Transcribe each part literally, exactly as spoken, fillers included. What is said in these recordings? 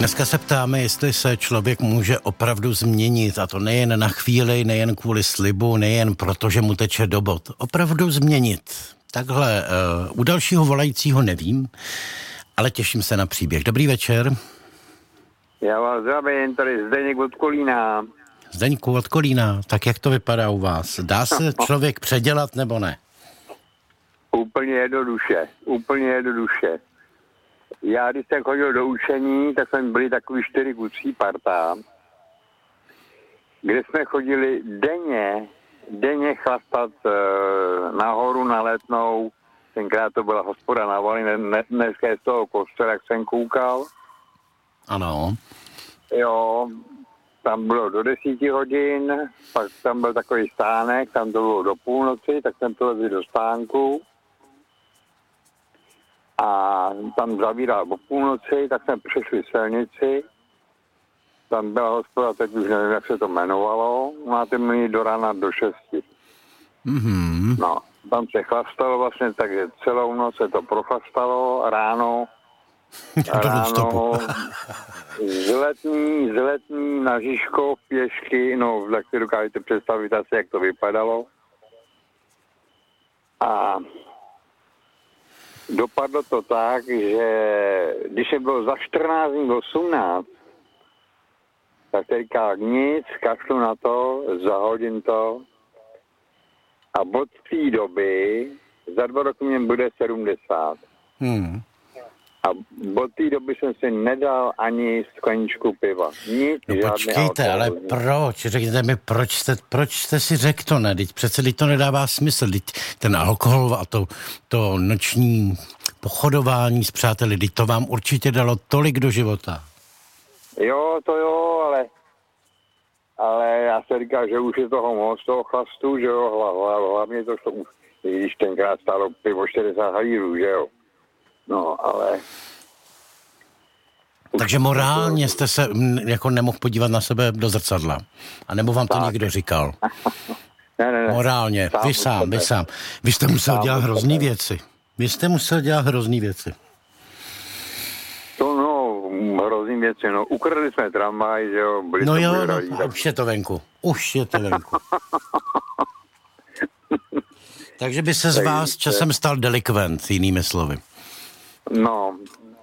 Dneska se ptáme, jestli se člověk může opravdu změnit, a to nejen na chvíli, nejen kvůli slibu, nejen proto, že mu teče do bod. Opravdu změnit. Takhle uh, u dalšího volajícího nevím, ale těším se na příběh. Dobrý večer. Já vás zdravím, tady Zdeněk od Kolína. Zdeňku od Kolína, tak jak to vypadá u vás? Dá se člověk předělat nebo ne? Úplně jednoduše, úplně jednoduše. Já, když jsem chodil do učení, tak jsme byli takový čtyři kucí parta, kde jsme chodili denně, denně chlastat e, nahoru na Letnou. Tenkrát to byla hospoda na Vali, ne, dneska je z toho kostela, jak jsem koukal. Ano. Jo, tam bylo do desíti hodin, pak tam byl takový stánek, tam to bylo do půlnoci, tak jsem to lezl do stánku. A tam zavíral o půlnoci, tak jsme přešli silnici. Tam byla hospoda, teď už nevím, jak se to jmenovalo. Máte mi do rána do šesti. Mm-hmm. No, tam se chlastalo vlastně, takže celou noc se to prochlastalo, ráno, ráno z letní, z letní na Žižkov pěšky, no, tak si dokážete představit asi, jak to vypadalo. A dopadlo to tak, že když je bylo za čtrnáct dní osmnáct, tak teďka nic, kašlu na to, zahodím to a od té doby za dva roky mě bude sedmdesát. Hmm. A od té doby jsem si nedal ani skleničku piva. Nic, no počkejte, ale proč? Řekněte mi, proč jste, proč jste si řekl to ne? Teď přece teď to nedává smysl. Teď ten alkohol a to, to noční pochodování s přáteli, teď to vám určitě dalo tolik do života. Jo, to jo, ale ale já se říkám, že už je toho moc, toho chlastu, že jo, hla, hlavně to, už, když tenkrát stálo pivo čtyřicet halírů, že jo. No, ale... Takže morálně jste se jako nemohl podívat na sebe do zrcadla. A nebo vám to tak někdo říkal? ne, ne, ne. Morálně, sám vy sám, vy sám. Vy jste musel sám dělat hrozný věci. Vy jste musel dělat hrozný věci. To no, hrozný věci, no. Ukradli jsme tramvaj, že jo. Byli no jo, radí, no, tak... už je to venku. Už je to venku. Takže by se z vás časem stal delikvent, jinými slovy. No.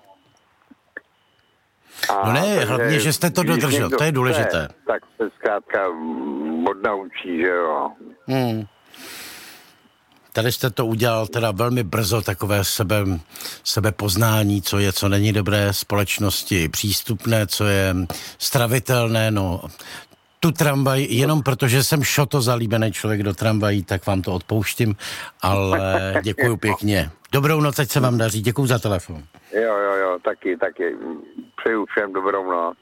A no ne, hlavně, že jste to dodržel, to je důležité. Chce, tak se zkrátka odnaučí, že jo. Hmm. Tady jste to udělal teda velmi brzo, takové sebe, sebepoznání, co je, co není dobré společnosti, přístupné, co je stravitelné, no. Tu tramvaj, jenom protože jsem šoto zalíbený člověk do tramvají, tak vám to odpouštím, ale děkuju pěkně. Dobrou noc, ať se vám daří, děkuju za telefon. Jo, jo, jo, taky, taky. Přeju všem dobrou noc.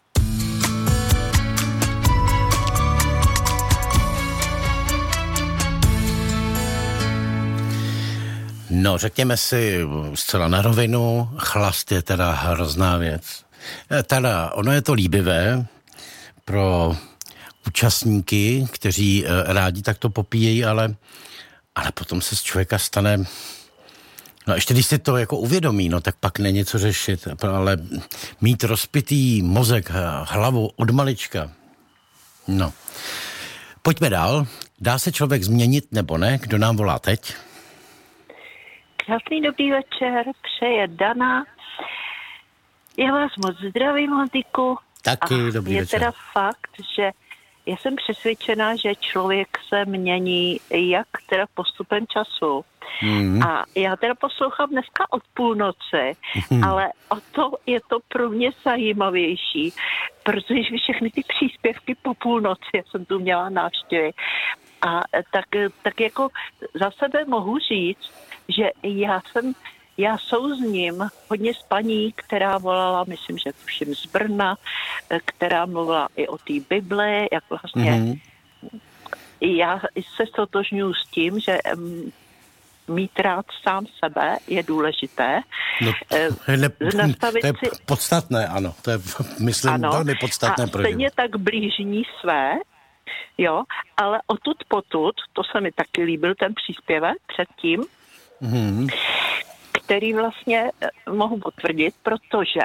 No, řekněme si zcela na rovinu, chlast je teda hrozná věc. Teda, ono je to líbivé pro účastníky, kteří rádi takto popíjejí, ale, ale potom se z člověka stane... No ještě když si to jako uvědomí, no tak pak není co řešit, ale mít rozpitý mozek, hlavu od malička. No. Pojďme dál. Dá se člověk změnit nebo ne? Kdo nám volá teď? Krásný dobrý večer, přeje Dana. Já vás moc zdravím, Honziku. Taky dobrý je večer. Je teda fakt, že já jsem přesvědčená, že člověk se mění jak teda postupem času. Mm. A já teda poslouchám dneska od půlnoci, mm. ale o to je to pro mě zajímavější, protože všechny ty příspěvky po půlnoci, já jsem tu měla návštěvy, a tak, tak jako za sebe mohu říct, že já jsem, já souzním hodně s paní, která volala, myslím, že všem z Brna, která mluvila i o té Bibli, jak vlastně mm-hmm. já se stotožňuji s tím, že um, mít rád sám sebe je důležité. No, ne, to je si... podstatné, ano. To je, myslím, ano, velmi podstatné pro život. A stejně tak blížní své, jo, ale odtud potud, to se mi taky líbil ten příspěvek předtím, mm-hmm. který vlastně mohu potvrdit, protože